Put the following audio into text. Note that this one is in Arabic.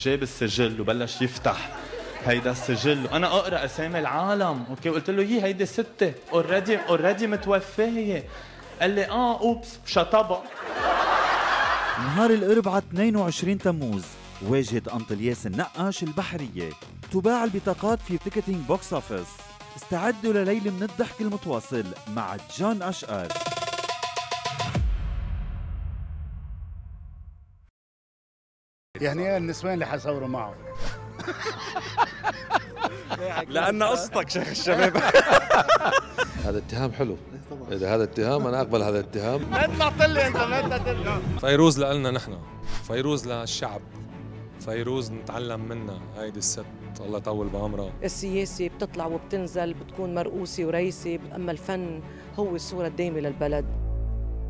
جاب السجل وبلش يفتح هيدا السجل وانا اقرا اسامي العالم. اوكي قلت له هيدي ستة اوريدي متوفيه. قال لي اوبس شطبها. نهار الاربعاء 22 تموز واجهت أنطلياس النقاش البحرية. تباع البطاقات في تيكتينج بوكس اوفيس. استعدوا لليلة من الضحك المتواصل مع جون أشقر. يعني ايه النسوان اللي حصوروا معه؟ لأن قصتك شيخ الشباب. هذا اتهام حلو. إذا هذا اتهام أنا أقبل هذا الاتهام. ما طلعت لي أنت ما تطلع. فيروز لنا نحن، فيروز للشعب، فيروز نتعلم منها. هيدي الست الله يطول بعمرها. السياسة بتطلع وبتنزل، بتكون مرؤوسة ورئيسة، أما الفن هو الصورة الدائمة للبلد.